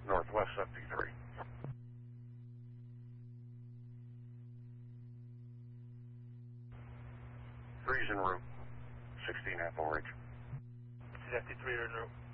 Northwest 73. Three's en route. 16 Apple Ridge. 53 en route.